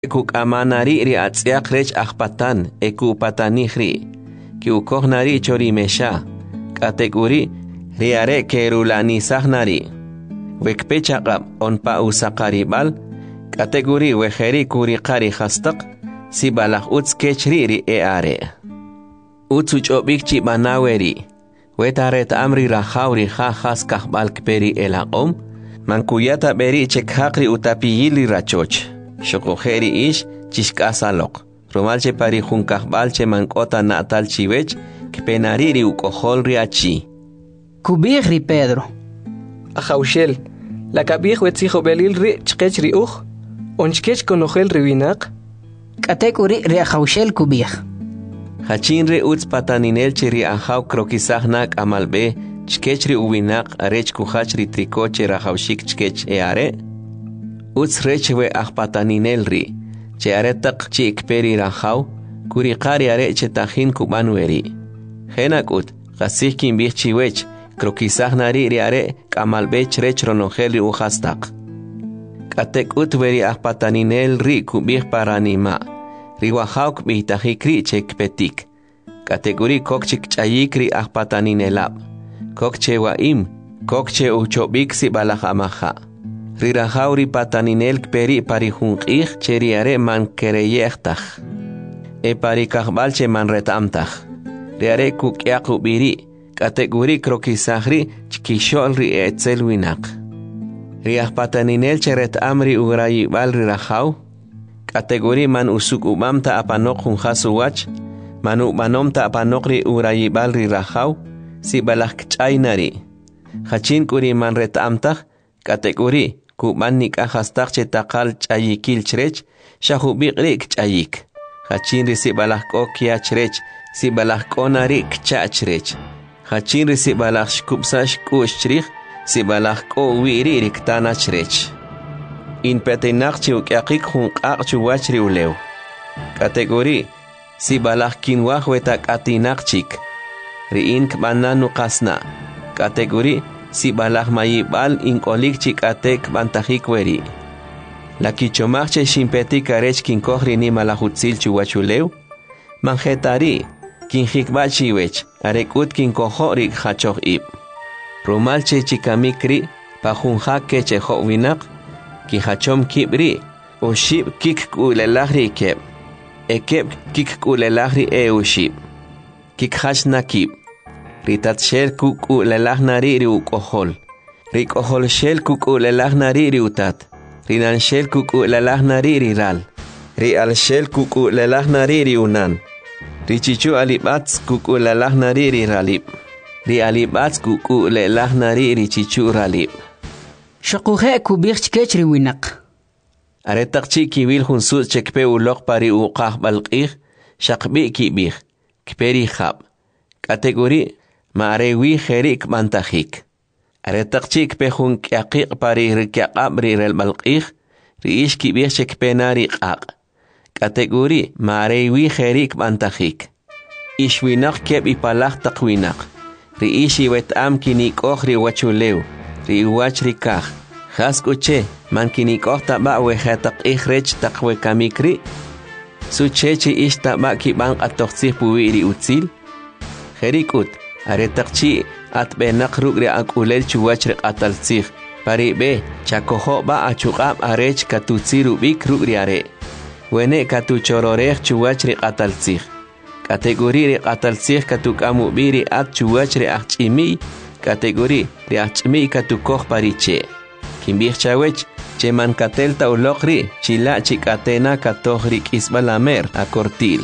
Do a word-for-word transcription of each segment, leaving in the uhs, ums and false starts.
Kuk amanari ri atsiak rech akpatan eku patanihri ki ukohnari chori mesha kategori riare kerulani sahnari wekpechaqab onpa usakaribal kategori wejeri kurikari hastak sibalak uts kechri ri eare utsuchobik chibanaweri wetaret amri rahauri ha haskah balkperi elaqom mankuyata beri chekhakri utapiyili rachoch Shokojeri ish chishkasalok. Romalche pari junkahbalche mankota natal chiwech kpenariri ukohol riachi. Kubihri Pedro. Ajaushel. La kabih wetzijo belil ri chkech ri uj. Onchkech konojel riwinak. Katekuri ri ajaushel kubih. Hachin ri utz pataninel chiri ajau krokisahnak amalbe chkech ri uwinak arech kuhach ri trikoche rajaushik chkech eare. Uts rechwe akpataninel ri, che aretak chi ikperi rajau, kuri qari are che tajin kubanueri. Henak ut, gasihkin bih chiwech, krokisah ri are kamalbech rech ronogel ri uhastak. Katek ut veri akpataninel ri kubih paranima, ri wahauk bih tajikri che kpetik. Kategori kokchik chayik ri akpataninelab, kokche waim, kokche uchobik si balajamaha. Rirahauri pataninel peri parijunqih cheriare man kereyechtaj. E parikahbalche man retamtaj. Riare kukyaqu biri, kategori krokisahri chkishol ri etzel winak. Riah pataninel cheret amri ugrayibal rirahau. Kategori man usuk umamta apanok junjasuwach. Manu manomta apanok ri ugrayibal rirahau. Si balak chaynari. Hachin kuri man retamtaj. Kategori kuban nikahastak che takal chayikil chrech, shahubik rik chayik. Hachin risi balak ko kia chrech, si balak ko narik cha chrech. Hachin risi balak shkupsash kush chrich, si balak ko wiri rik tana chrech. In petenak chi ukyakik hunkak chuwach riulew. Kategori, si balak kinwah wetak atinak chik. Riin kbanan nukasna. Kategori, si balak mayibal inkolik chikatek bantajik weri. La kichomachche shimpetik arech kinkohri ni malahutzil chuwachulew. Manjetari, kinjikbachiwech, arekut kinkohorik hachoh ib. Romalche chikamikri, pajunjak keche winak, kihachom kibri, o shib kik kulelahri keb. Ekeb kik kulelahri e ushib. Kikhach nakib. Ritat shel kuku lelah nariri ukohol. Rik ohol shel kuku lelah nariri utat. Rinan shel kuku lelah nariri ral. Ri al shel kuku lelah nariri unan. Richichu alibats kuku lelah nariri ralib. Ri alibats kuku lelah nariri chichu ralib. Shakuhe kubir chkechri winak. Aretak chiki wil hunsut chekpe ulok pari uqah balqih. Shakbi kibir. Kperi khab. Kategori Maarewi jerik mantajik. Aretakchik pejun kiaqiq pari rikiaqab rirel balqih, riish kibieshek penari qaq. Kategori maarewi jerik mantajik. Ishwinak keb ipalaq taqwinak. Riishi wetam kinikoh riwachulew, riwach rikaj. Jaskuche, man kinikoh taba wejetaq ihrech taqwe kamikri. Suchechi ish taba kibang atoxih puwiri utzil. Jerikut. Aretakchi at benak rugri akulel chuwachre atalzih. Pari be, chakoho ba achukab arech katutsiru bik rugri are. Wene katuchororech chuwachre atalzih. Kategori re atalzih katukamu biri at chuwachre achimi. Kategori re achimi katukoh pariche. Kimbih chawech, che man katelta ulokri, chila chikatena katohrik isbalamer akortil.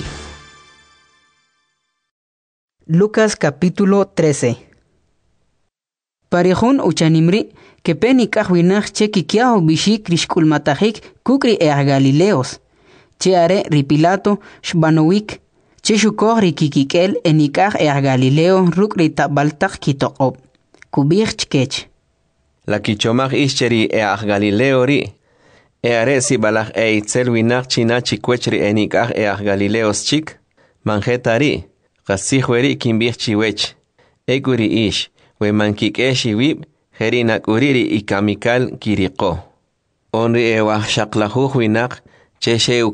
Lucas capítulo trece. Parejón uchanimri que peni kahwinach che kikiao bishi krishkulmatahik kukri e Galileos. Che are ripilato shbanowik che shukor kikikel enikah e Galileo rukri tabaltak kitoqob. Kubir chkech. La kichomach ischeri e Galileo ri. E are si balach e itzel winach china chikwechri enikah e Galileos chik. Manjetari. Qasihweri kimbih chiwech. Eguri ish, we mankikeshi wib, herinak uriri ikamikal kiriko. Onri e wah shaklahuh winak, che